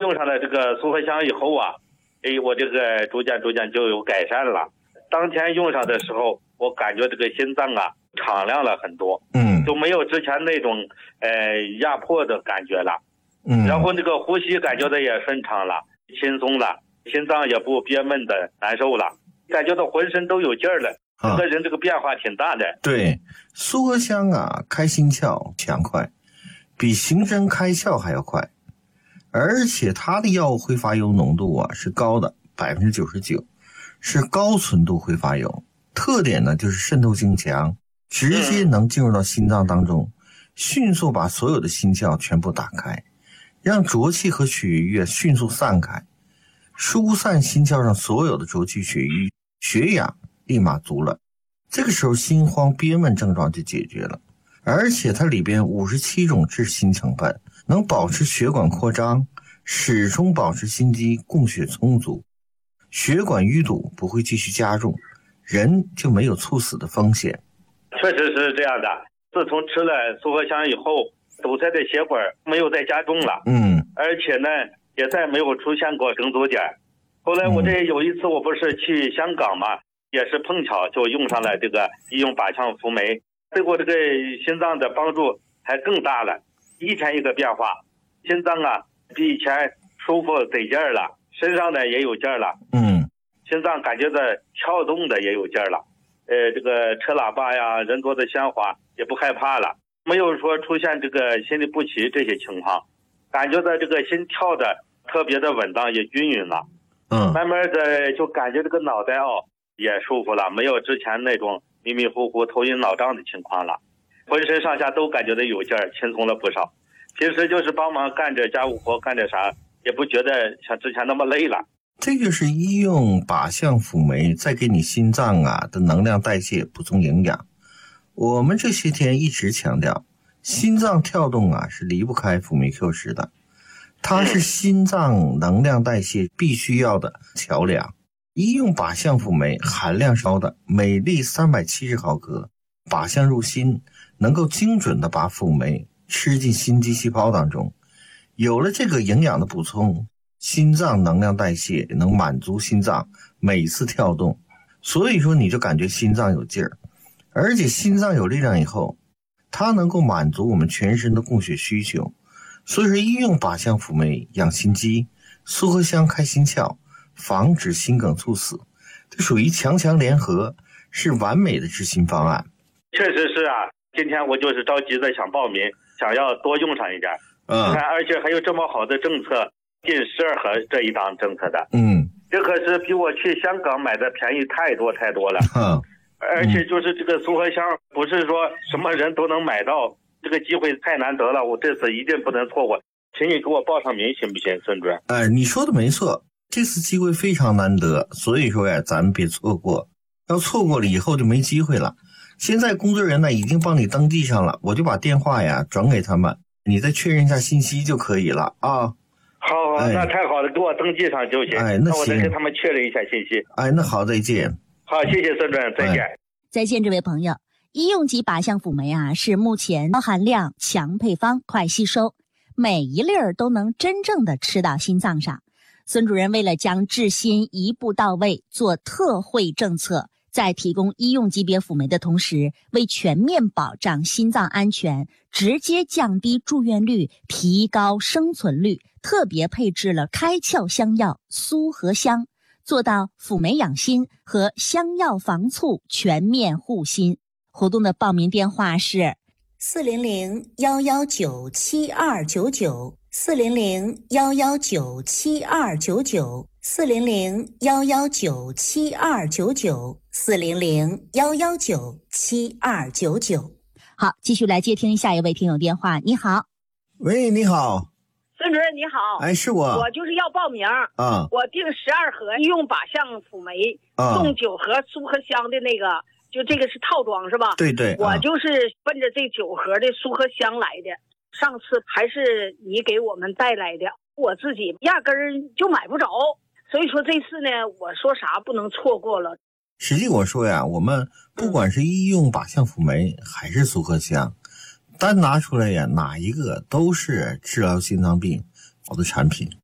用上了这个苏合香以后啊，我这个逐渐就有改善了。当天用上的时候，我感觉这个心脏啊敞亮了很多，就没有之前那种压迫的感觉了，然后这个呼吸感觉的也顺畅了，轻松了，心脏也不憋闷的难受了，感觉到浑身都有劲儿了，整个人这个变化挺大的。 对，苏合香啊，开心窍强快，比刑侦开窍还要快，而且它的药物挥发油浓度啊是高的99%，是高纯度挥发油，特点呢就是渗透性强，直接能进入到心脏当中，迅速把所有的心窍全部打开，让浊气和血瘀迅速散开，疏散心窍上所有的浊气血瘀，血氧立马足了，这个时候心慌憋闷症状就解决了。而且它里边57种治心成分，能保持血管扩张，始终保持心肌供血充足，血管淤堵不会继续加重，人就没有猝死的风险。 确实是这样的，自从吃了苏合香以后，堵塞的血管没有再加重了，而且呢也再没有出现过梗阻点。后来我这有一次我不是去香港嘛，也是碰巧就用上了这个医用靶向辅酶，对我这个心脏的帮助还更大了，一天一个变化，心脏啊比以前舒服得劲儿了，身上的也有劲儿了，心脏感觉的跳动的也有劲儿了，这个车喇叭呀，人多的喧哗也不害怕了，没有说出现这个心律不齐这些情况，感觉到这个心跳的特别的稳当也均匀了，慢慢的就感觉这个脑袋也舒服了，没有之前那种迷迷糊糊头晕脑胀的情况了，浑身上下都感觉到有劲儿，轻松了不少。平时就是帮忙干着家务活，干着啥也不觉得像之前那么累了。 这就是医用靶向辅酶在给你心脏啊的能量代谢补充营养。我们这些天一直强调，心脏跳动啊是离不开辅酶 Q 十的，它是心脏能量代谢必须要的桥梁。医用靶向辅酶含量高的，每粒370毫克，靶向入心，能够精准的把辅酶吃进心肌细胞当中。有了这个营养的补充，心脏能量代谢能满足心脏每次跳动，所以说你就感觉心脏有劲儿，而且心脏有力量以后，它能够满足我们全身的供血需求。所以说医用靶向辅酶养心肌，苏合香开心窍，防止心梗猝死，这属于强强联合，是完美的治心方案。 确实是啊，今天我就是着急的想报名，想要多用上一点，而且还有这么好的政策，进12盒这一档政策的，这可是比我去香港买的便宜太多了，而且就是这个苏合香不是说什么人都能买到，这个机会太难得了，我这次一定不能错过，请你给我报上名行不行，孙主任？ 你说的没错，这次机会非常难得，所以说呀，咱们别错过，要错过了以后就没机会了。现在工作人员呢已经帮你登记上了，我就把电话呀转给他们，你再确认一下信息就可以了啊。 好，那太好了，给我登记上就行。那我再跟他们确认一下信息。 那好，再见。 好，谢谢孙主任，再见。 再见，这位朋友。医用级靶向辅酶啊，是目前高含量、强配方、快吸收，每一粒儿都能真正的吃到心脏上。孙主任为了将治心一步到位，做特惠政策，在提供医用级别辅酶的同时，为全面保障心脏安全，直接降低住院率，提高生存率，特别配置了开窍香药苏合香，做到辅酶养心和香药防猝全面护心。活动的报名电话是400-119-7299，400-119-7299，400-119-7299。好，继续来接听下一位听友电话。你好。 喂，你好。 孙主任你好。 是我就是要报名我订12盒医用靶向辅酶，送9盒苏合香的那个，就这个是套装是吧？ 对对， 我就是奔着这9盒的苏合香来的。上次还是你给我们带来的，我自己压根儿就买不着，所以说这次呢，我说啥不能错过了。 实际我说呀，我们不管是医用靶向辅酶还是苏合香，单拿出来呀，哪一个都是治疗心脏病好的产品。